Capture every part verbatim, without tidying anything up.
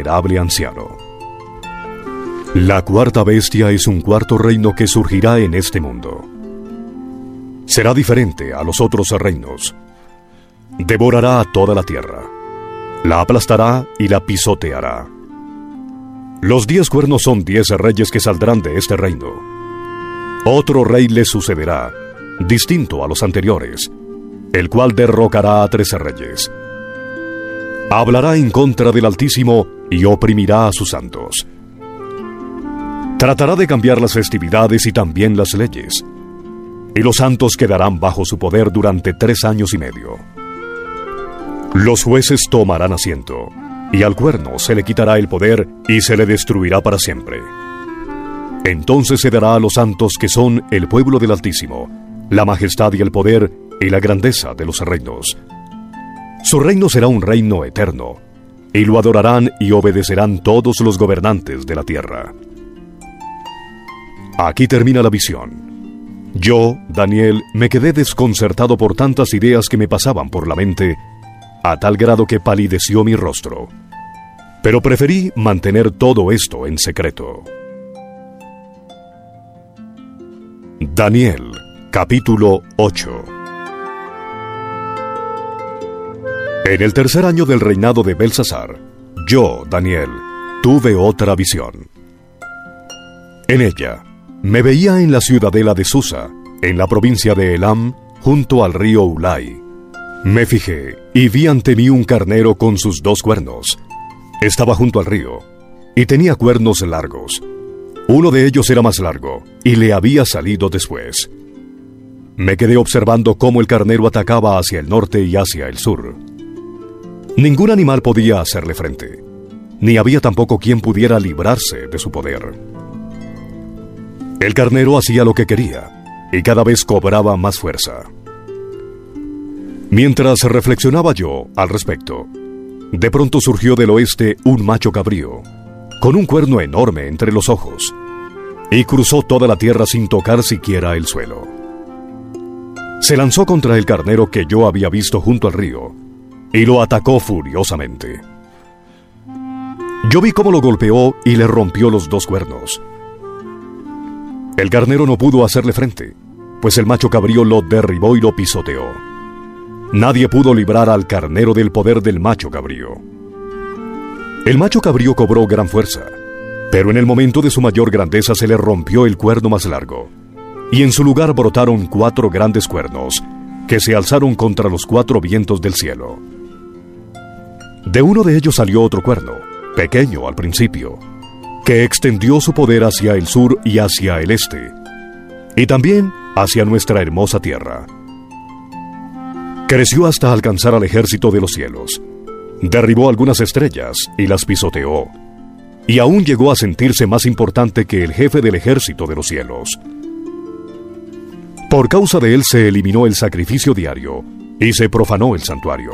venerable anciano. La cuarta bestia es un cuarto reino que surgirá en este mundo. Será diferente a los otros reinos. Devorará a toda la tierra. La aplastará y la pisoteará. Los diez cuernos son diez reyes que saldrán de este reino. Otro rey le sucederá, distinto a los anteriores, el cual derrocará a trece reyes. Hablará en contra del Altísimo y oprimirá a sus santos. Tratará de cambiar las festividades y también las leyes. Y los santos quedarán bajo su poder durante tres años y medio. Los jueces tomarán asiento, y al cuerno se le quitará el poder y se le destruirá para siempre. Entonces se dará a los santos que son el pueblo del Altísimo, la majestad y el poder y la grandeza de los reinos. Su reino será un reino eterno, y lo adorarán y obedecerán todos los gobernantes de la tierra. Aquí termina la visión. Yo, Daniel, me quedé desconcertado por tantas ideas que me pasaban por la mente, a tal grado que palideció mi rostro. Pero preferí mantener todo esto en secreto. Daniel, capítulo ocho. En el tercer año del reinado de Belsasar, yo, Daniel, tuve otra visión. En ella, me veía en la ciudadela de Susa, en la provincia de Elam, junto al río Ulai. Me fijé y vi ante mí un carnero con sus dos cuernos. Estaba junto al río, y tenía cuernos largos. Uno de ellos era más largo, y le había salido después. Me quedé observando cómo el carnero atacaba hacia el norte y hacia el sur. Ningún animal podía hacerle frente, ni había tampoco quien pudiera librarse de su poder. El carnero hacía lo que quería, y cada vez cobraba más fuerza. Mientras reflexionaba yo al respecto, de pronto surgió del oeste un macho cabrío, con un cuerno enorme entre los ojos, y cruzó toda la tierra sin tocar siquiera el suelo. Se lanzó contra el carnero que yo había visto junto al río, y lo atacó furiosamente. Yo vi cómo lo golpeó y le rompió los dos cuernos. El carnero no pudo hacerle frente, pues el macho cabrío lo derribó y lo pisoteó. Nadie pudo librar al carnero del poder del macho cabrío. El macho cabrío cobró gran fuerza, pero en el momento de su mayor grandeza se le rompió el cuerno más largo, y en su lugar brotaron cuatro grandes cuernos, que se alzaron contra los cuatro vientos del cielo. De uno de ellos salió otro cuerno, pequeño al principio, que extendió su poder hacia el sur y hacia el este, y también hacia nuestra hermosa tierra. Creció hasta alcanzar al ejército de los cielos, derribó algunas estrellas y las pisoteó, y aún llegó a sentirse más importante que el jefe del ejército de los cielos. Por causa de él se eliminó el sacrificio diario y se profanó el santuario.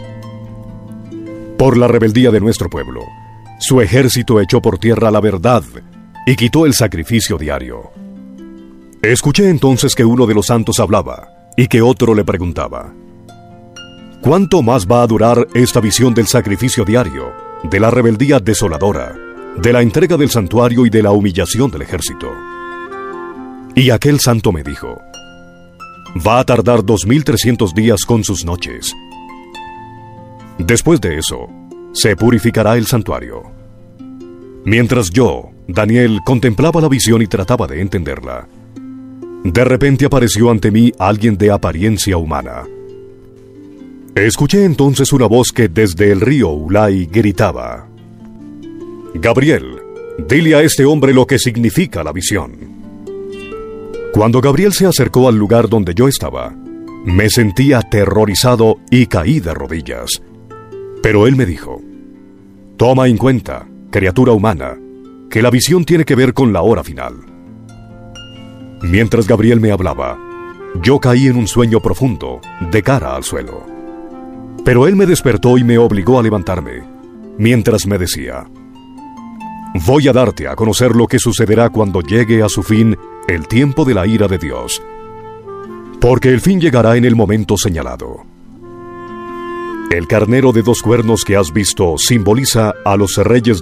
Por la rebeldía de nuestro pueblo, su ejército echó por tierra la verdad y quitó el sacrificio diario. Escuché entonces que uno de los santos hablaba y que otro le preguntaba: ¿cuánto más va a durar esta visión del sacrificio diario, de la rebeldía desoladora, de la entrega del santuario y de la humillación del ejército? Y aquel santo me dijo: va a tardar dos mil trescientos días con sus noches. Después de eso, se purificará el santuario. Mientras yo, Daniel, contemplaba la visión y trataba de entenderla, de repente apareció ante mí alguien de apariencia humana. Escuché entonces una voz que desde el río Ulai gritaba: Gabriel, dile a este hombre lo que significa la visión. Cuando Gabriel se acercó al lugar donde yo estaba, me sentí aterrorizado y caí de rodillas. Pero él me dijo: toma en cuenta, criatura humana, que la visión tiene que ver con la hora final. Mientras Gabriel me hablaba, yo caí en un sueño profundo, de cara al suelo. Pero él me despertó y me obligó a levantarme, mientras me decía: voy a darte a conocer lo que sucederá cuando llegue a su fin el tiempo de la ira de Dios, porque el fin llegará en el momento señalado. El carnero de dos cuernos que has visto simboliza a los reyes